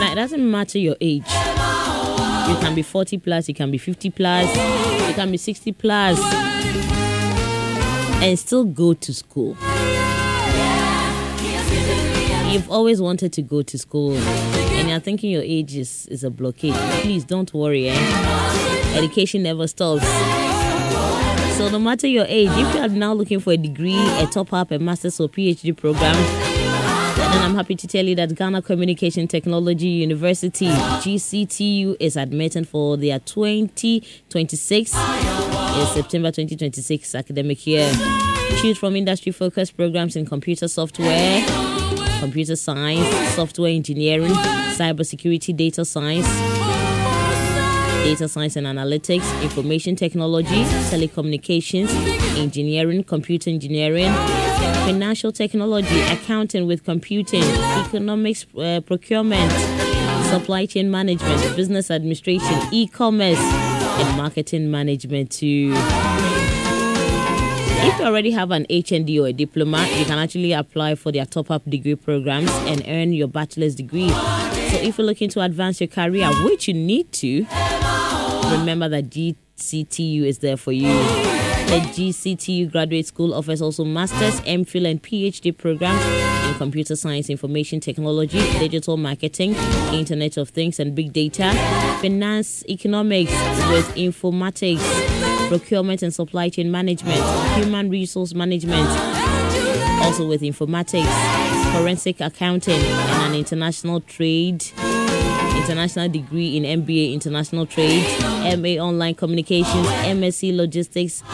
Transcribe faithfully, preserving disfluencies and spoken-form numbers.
it doesn't matter your age. You can be forty plus, you can be fifty plus, you can be sixty plus, and still go to school. You've always wanted to go to school, and you're thinking your age is, is a blockade. Please don't worry, eh? Education never stops. So no matter your age, if you are now looking for a degree, a top-up, a master's or PhD program, then I'm happy to tell you that Ghana Communication Technology University, G C T U, is admitting for their twenty twenty-six, September twenty twenty-six academic year. Choose from industry-focused programs in computer software, computer science, software engineering, cybersecurity, data science, data science and analytics, information technology, telecommunications, engineering, computer engineering, financial technology, accounting with computing, economics, uh, procurement, supply chain management, business administration, e-commerce, and marketing management too. If you already have an H N D or a diploma, you can actually apply for their top-up degree programs and earn your bachelor's degree. So if you're looking to advance your career, which you need to, remember that G C T U is there for you. The G C T U Graduate School offers also master's, MPhil, and PhD programs in computer science, information technology, digital marketing, Internet of Things and big data, finance, economics with informatics, procurement and supply chain management, human resource management, also with informatics, forensic accounting, and an international trade, international degree in M B A International Trade, M A Online Communications, M S c Logistics,